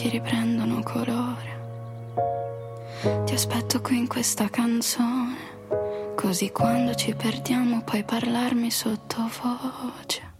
riprendono colore. Ti aspetto qui in questa canzone, così quando ci perdiamo puoi parlarmi sottovoce.